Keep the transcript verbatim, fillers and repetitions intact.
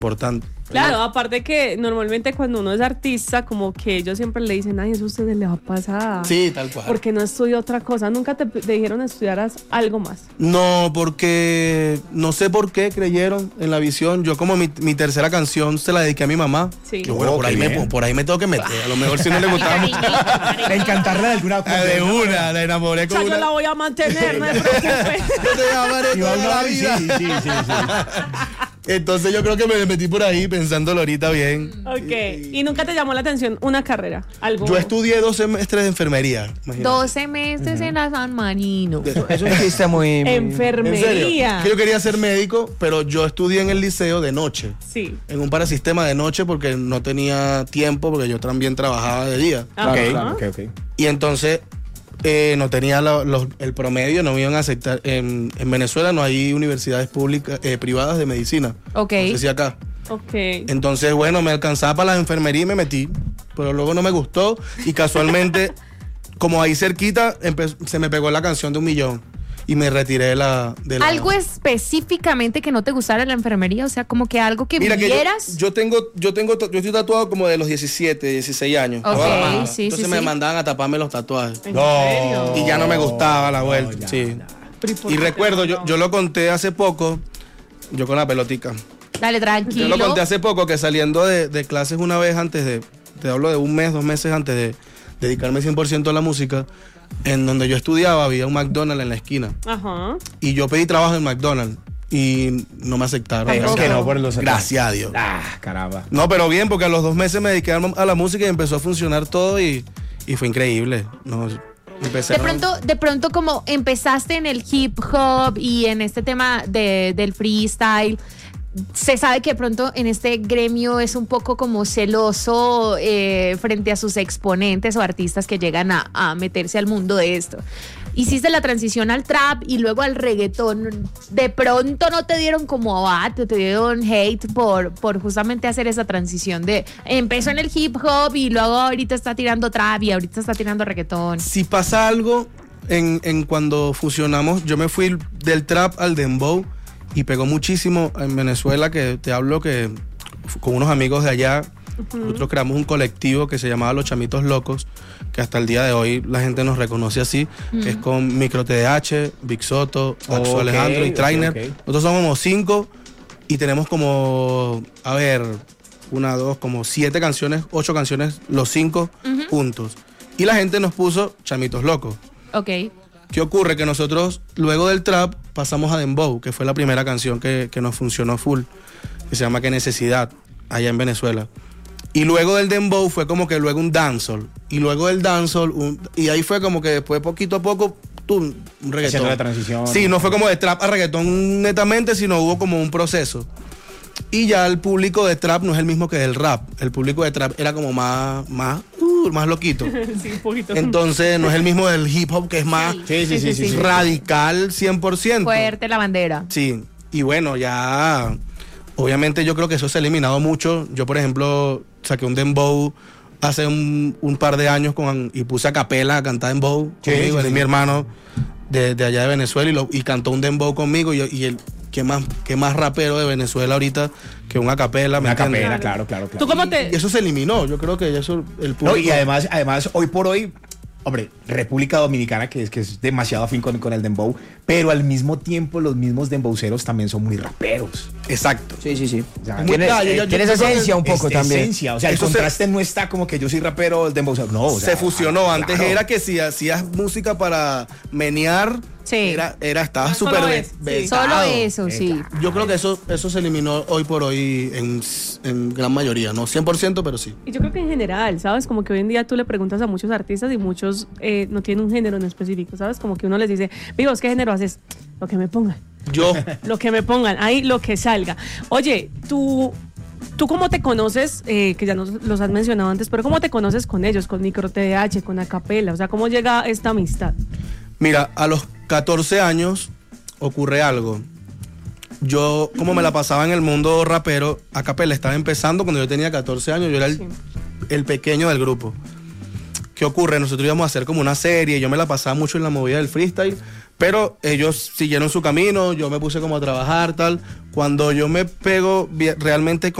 importante. Claro, aparte que normalmente cuando uno es artista, como que ellos siempre le dicen, ay, eso a usted le va a pasar. Sí, tal cual. Porque no estudió otra cosa. ¿Nunca te, te dijeron estudiaras algo más? No, porque no sé por qué creyeron en la visión. Yo como mi, mi tercera canción se la dediqué a mi mamá. Sí. Que bueno, Oh, por, ahí me, por ahí me tengo que meter. A lo mejor si no le gustaba mucho. De encantarle de alguna Ah, de una, la enamoré O con sea, una. yo la voy a mantener, no se preocupe. Yo te llamaré Y va toda a la hablar, sí, vida. sí, sí, sí, sí. Entonces yo creo que me metí por ahí pensándolo ahorita bien. Ok. ¿Y nunca te llamó la atención una carrera? Algo. Yo estudié dos semestres de enfermería. Imagínate. doce meses en la San Marino. Es un chiste muy... muy- ¿En serio? Enfermería. Que yo quería ser médico, pero yo estudié en el liceo de noche. Sí. En un parasistema de noche porque no tenía tiempo, porque yo también trabajaba de día. Ajá. Ok, claro, ok, ok. Y entonces eh, no tenía la- los- el promedio, no me iban a aceptar. En, en Venezuela no hay universidades públicas, eh, privadas de medicina. Ok. No sé si acá. Ok. Entonces, bueno, me alcanzaba para la enfermería y me metí. Pero luego no me gustó y casualmente, como ahí cerquita, empe- se me pegó la canción de Un Millón. Y me retiré de la... De la Algo específicamente que no te gustara la enfermería, o sea, como que algo que Mira que yo, vivieras. yo tengo, yo tengo, yo estoy tatuado como de los diecisiete, dieciséis años. Ok, Ajá. sí, Entonces sí, me sí. mandaban a taparme los tatuajes. ¿En No. serio? Y ya no me gustaba la No, vuelta. ya, sí. ya. Pero por Y qué te recuerdo, yo, mandó? yo lo conté hace poco, yo con la pelotica. Dale, Yo tranquilo. lo conté hace poco que saliendo de, de clases una vez antes de, te hablo de un mes, dos meses antes de dedicarme cien por ciento a la música, en donde yo estudiaba había un McDonald's en la esquina. Ajá. Y yo pedí trabajo en McDonald's y no me aceptaron. Es que no, por los... Gracias a Dios. Ah, caramba. No, pero bien, porque a los dos meses me dediqué a a la música y empezó a funcionar todo y, y fue increíble. No, empecé De a- pronto, de pronto como empezaste en el hip hop y en este tema de, del freestyle, se sabe que de pronto en este gremio es un poco como celoso eh, frente a sus exponentes o artistas que llegan a, a meterse al mundo de esto. Hiciste la transición al trap y luego al reggaetón. De pronto no te dieron como abate, te dieron hate por, por justamente hacer esa transición de empezó en el hip hop y luego ahorita está tirando trap y ahorita está tirando reggaetón. Si pasa algo en, en cuando fusionamos, yo me fui del trap al dembow y pegó muchísimo en Venezuela, que te hablo que con unos amigos de allá, nosotros creamos un colectivo que se llamaba Los Chamitos Locos, que hasta el día de hoy la gente nos reconoce así, que es con Micro T D H, Big Soto, Axo Ok, Alejandro y ok, Trainer. ok. Nosotros somos como cinco y tenemos como, a ver, una, dos, como siete canciones, ocho canciones, los cinco juntos. Y la gente nos puso Chamitos Locos. Ok. ¿Qué ocurre? Que nosotros, luego del trap, pasamos a Dembow, que fue la primera canción que, que nos funcionó full, que se llama Qué Necesidad, allá en Venezuela. Y luego del Dembow fue como que luego un dancehall. Y luego del dancehall, un- y ahí fue como que después, poquito a poco, tú, un reggaetón. Haciendo la transición. Sí, no fue como de trap a reggaetón netamente, sino hubo como un proceso. Y ya el público de trap no es el mismo que del rap. El público de trap era como más, más, uh, más loquito. Sí, un poquito. Entonces no es el mismo del hip hop, que es más Sí, sí, sí, sí. sí. radical cien por ciento. Fuerte la bandera. Sí, y bueno, ya obviamente yo creo que eso se ha eliminado mucho. Yo, por ejemplo, saqué un dembow hace un, un par de años con, y puse a capela a cantar dembow Sí, conmigo. sí, Él sí. es mi hermano de, de allá de Venezuela y, lo, y cantó un dembow conmigo. Y, y el que más, que más rapero de Venezuela ahorita que un acapela, ¿me Una entiendes? capela, claro, claro, claro. ¿Tú cómo Y te...? eso se eliminó. Yo creo que eso el público. No, y además, además, hoy por hoy, hombre, República Dominicana, que es, que es demasiado afín con, con el dembow, pero al mismo tiempo los mismos dembowceros también son muy raperos. Exacto. Sí, sí, sí. O sea, Tiene, calle, eh, yo- yo tiene creo esa que esencia un poco Es de también. esencia, o sea, Eso el se- contraste no está como que yo soy rapero, el dembowcero. No, o sea, Se fusionó. Antes claro. era que si hacías música para menear, Sí. era, era, estaba Solo súper es, ve- sí. vetado. Solo eso, sí. Yo creo que eso, eso se eliminó hoy por hoy en, en gran mayoría, no cien por ciento, pero sí. Y yo creo que en general, ¿sabes? Como que hoy en día tú le preguntas a muchos artistas y muchos eh, no tienen un género en específico, ¿sabes? Como que uno les dice, vivos, ¿qué género haces? Lo que me pongan. Yo, Lo que me pongan, ahí lo que salga. Oye, tú, ¿tú cómo te conoces? Eh, que ya nos los has mencionado antes, pero ¿cómo te conoces con ellos? Con Micro T D H, con Acapela. O sea, ¿cómo llega esta amistad? mira, a los catorce años ocurre algo. Yo, como me la pasaba en el mundo rapero, Acapela estaba empezando cuando yo tenía catorce años, yo era el, Sí. el pequeño del grupo. ¿Qué ocurre? Nosotros íbamos a hacer como una serie, yo me la pasaba mucho en la movida del freestyle, Pero ellos siguieron su camino, yo me puse como a trabajar, tal. Cuando yo me pego bien- realmente con